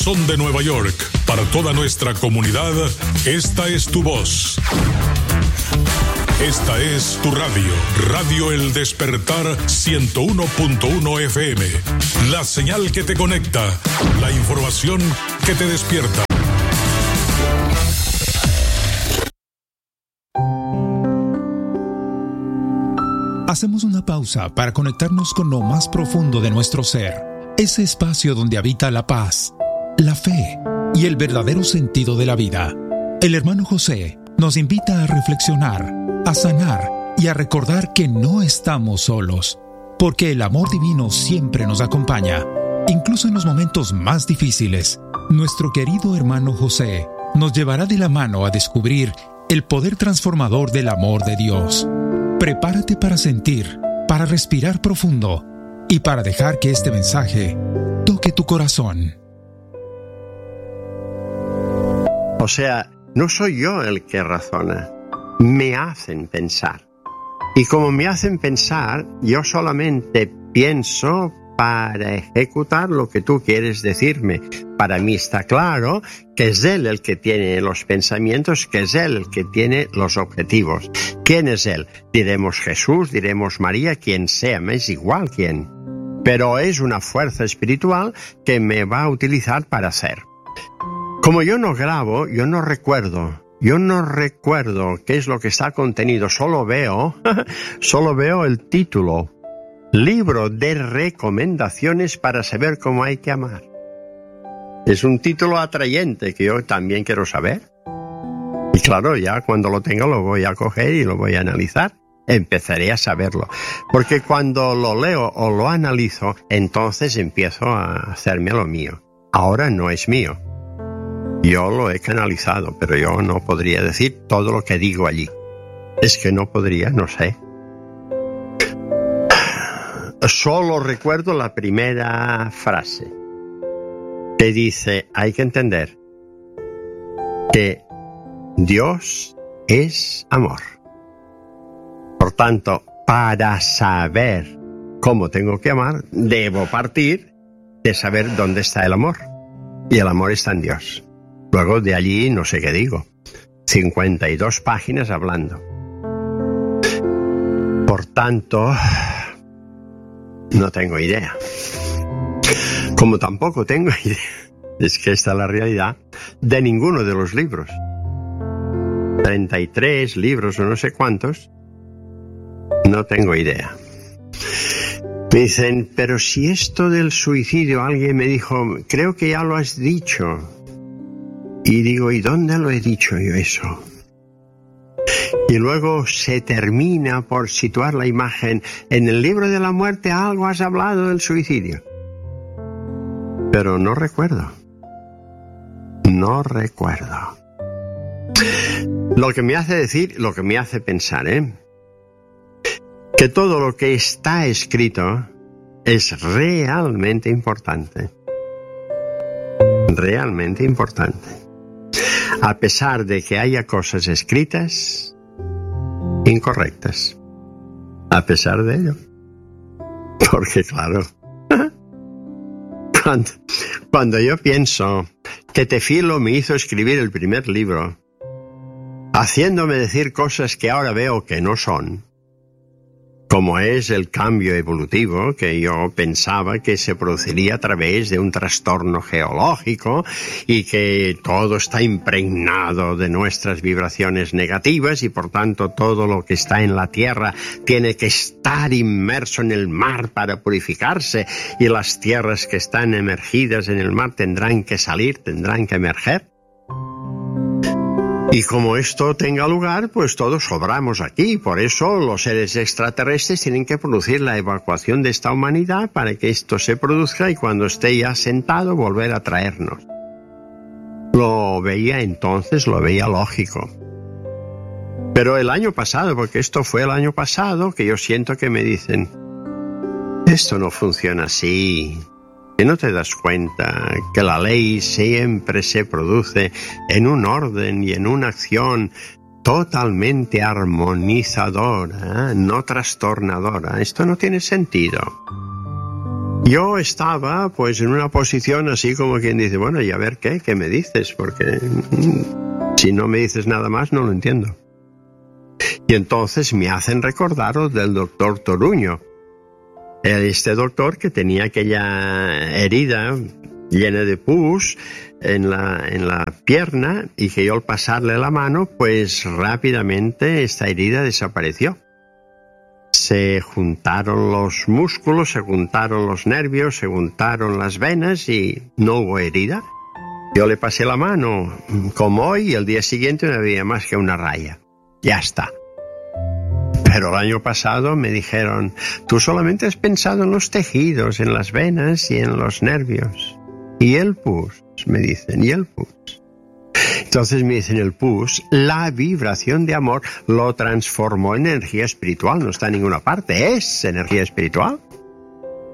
Son de Nueva York, para toda nuestra comunidad, esta es tu voz. Esta es tu radio, Radio El Despertar 101.1 FM. La señal que te conecta, la información que te despierta. Hacemos una pausa para conectarnos con lo más profundo de nuestro ser, ese espacio donde habita la paz, la fe y el verdadero sentido de la vida. El hermano José nos invita a reflexionar, a sanar y a recordar que no estamos solos, porque el amor divino siempre nos acompaña, incluso en los momentos más difíciles. Nuestro querido hermano José nos llevará de la mano a descubrir el poder transformador del amor de Dios. Prepárate para sentir, para respirar profundo y para dejar que este mensaje toque tu corazón. O sea, no soy yo el que razona, me hacen pensar. Y como me hacen pensar, yo solamente pienso para ejecutar lo que tú quieres decirme. Para mí está claro que es Él el que tiene los pensamientos, que es Él el que tiene los objetivos. ¿Quién es Él? Diremos Jesús, diremos María, quien sea, me es igual quién. Pero es una fuerza espiritual que me va a utilizar para hacer. Como yo no grabo, yo no recuerdo qué es lo que está contenido, solo veo el título. Libro de recomendaciones para saber cómo hay que amar. Es un título atrayente que yo también quiero saber. Y claro, ya cuando lo tenga lo voy a coger y lo voy a analizar. Empezaré a saberlo. Porque cuando lo leo o lo analizo, entonces empiezo a hacerme lo mío. Ahora no es mío. Yo lo he canalizado, pero yo no podría decir todo lo que digo allí. Es que no podría, no sé. Solo recuerdo la primera frase que dice, hay que entender que Dios es amor. Por tanto, para saber cómo tengo que amar, debo partir de saber dónde está el amor. Y el amor está en Dios. Luego de allí no sé qué digo. 52 páginas hablando. Por tanto, no tengo idea. Como tampoco tengo idea, es que esta es la realidad, de ninguno de los libros. 33 libros o no sé cuántos, no tengo idea. Me dicen, pero si esto del suicidio, alguien me dijo, creo que ya lo has dicho. Y digo, ¿y dónde lo he dicho yo eso? Y luego se termina por situar la imagen. En el libro de la muerte algo has hablado del suicidio. Pero no recuerdo. No recuerdo. Lo que me hace decir, lo que me hace pensar, que todo lo que está escrito es realmente importante. Realmente importante. A pesar de que haya cosas escritas incorrectas. A pesar de ello. Porque claro, cuando yo pienso que Tefilo me hizo escribir el primer libro, haciéndome decir cosas que ahora veo que no son, como es el cambio evolutivo que yo pensaba que se produciría a través de un trastorno geológico y que todo está impregnado de nuestras vibraciones negativas y por tanto todo lo que está en la tierra tiene que estar inmerso en el mar para purificarse y las tierras que están emergidas en el mar tendrán que salir, tendrán que emerger. Y como esto tenga lugar, pues todos sobramos aquí. Por eso los seres extraterrestres tienen que producir la evacuación de esta humanidad para que esto se produzca y cuando esté ya sentado volver a traernos. Lo veía entonces, lo veía lógico. Pero el año pasado, porque esto fue el año pasado, que yo siento que me dicen, esto no funciona así. Que no te das cuenta que la ley siempre se produce en un orden y en una acción totalmente armonizadora, no trastornadora. Esto no tiene sentido. Yo estaba pues en una posición así como quien dice, bueno, y a ver qué me dices, porque si no me dices nada más no lo entiendo. Y entonces me hacen recordaros del doctor Toruño, este doctor que tenía aquella herida llena de pus en la pierna, y que yo al pasarle la mano pues rápidamente esta herida desapareció. Se juntaron los músculos, se juntaron los nervios, se juntaron las venas y no hubo herida. Yo le pasé la mano como hoy y el día siguiente no había más que una raya. Ya está. Pero el año pasado me dijeron, tú solamente has pensado en los tejidos, en las venas y en los nervios. ¿Y el pus? Me dicen, ¿y el pus? Entonces me dicen, el pus, la vibración de amor lo transformó en energía espiritual, no está en ninguna parte, es energía espiritual.